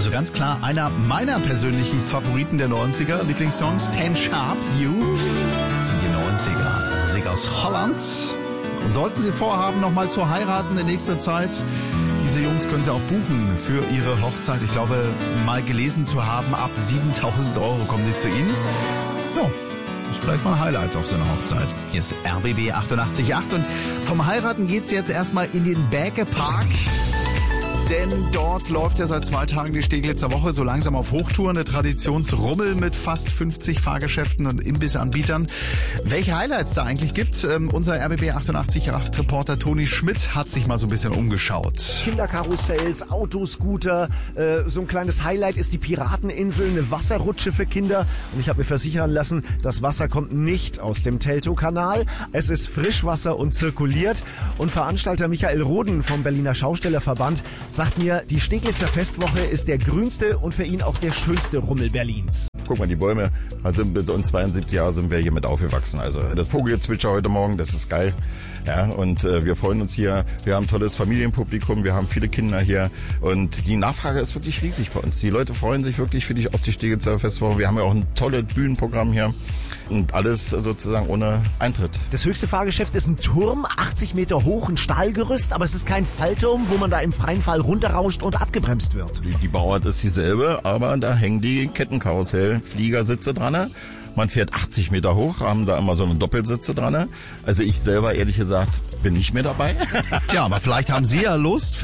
Also ganz klar einer meiner persönlichen Favoriten der 90er, Lieblingssongs, 10 Sharp, You, sind die 90er. Musik aus Holland. Und sollten Sie vorhaben, nochmal zu heiraten in nächster Zeit, diese Jungs können Sie auch buchen für Ihre Hochzeit. Ich glaube, mal gelesen zu haben, ab 7.000 Euro kommen die zu Ihnen. Ja, ist vielleicht mal ein Highlight auf so einer Hochzeit. Hier ist RBB 88.8 und vom Heiraten geht's jetzt erstmal in den Bäckepark. Denn dort läuft ja seit 2 Tagen die Steglitzer Woche so langsam auf Hochtouren. Eine Traditionsrummel mit fast 50 Fahrgeschäften und Imbissanbietern. Welche Highlights da eigentlich gibt, unser RBB 88.8 Reporter Toni Schmidt hat sich mal so ein bisschen umgeschaut. Kinderkarussells, Autoscooter, so ein kleines Highlight ist die Pirateninsel, eine Wasserrutsche für Kinder. Und ich habe mir versichern lassen, das Wasser kommt nicht aus dem Teltow-Kanal. Es ist Frischwasser und zirkuliert. Und Veranstalter Michael Roden vom Berliner Schaustellerverband sagt mir, die Steglitzer Festwoche ist der grünste und für ihn auch der schönste Rummel Berlins. Guck mal, die Bäume, also mit uns 72 Jahre sind wir hier mit aufgewachsen. Also das Vogelgezwitscher heute Morgen, das ist geil. Ja, und wir freuen uns hier. Wir haben ein tolles Familienpublikum, wir haben viele Kinder hier und die Nachfrage ist wirklich riesig bei uns. Die Leute freuen sich wirklich auf die Steglitzer Festwoche. Wir haben ja auch ein tolles Bühnenprogramm hier und alles sozusagen ohne Eintritt. Das höchste Fahrgeschäft ist ein Turm, 80 Meter hoch, ein Stahlgerüst, aber es ist kein Fallturm, wo man da im freien Fall runterrauscht und abgebremst wird. Die Bauart ist dieselbe, aber da hängen die Kettenkarussell-Fliegersitze dran. Man fährt 80 Meter hoch, haben da immer so eine Doppelsitze dran. Also ich selber, ehrlich gesagt, bin nicht mehr dabei. Tja, aber vielleicht haben Sie ja Lust.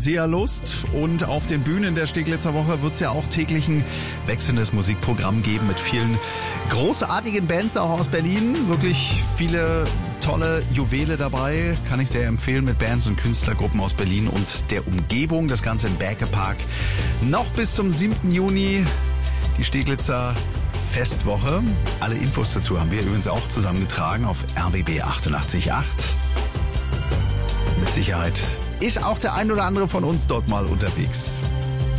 Und auf den Bühnen der Steglitzer Woche wird es ja auch täglich ein wechselndes Musikprogramm geben mit vielen großartigen Bands auch aus Berlin. Wirklich viele tolle Juwele dabei. Kann ich sehr empfehlen mit Bands und Künstlergruppen aus Berlin und der Umgebung. Das Ganze im Bäckepark. Noch bis zum 7. Juni die Steglitzer Festwoche. Alle Infos dazu haben wir übrigens auch zusammengetragen auf RBB 88.8. Mit Sicherheit ist auch der ein oder andere von uns dort mal unterwegs.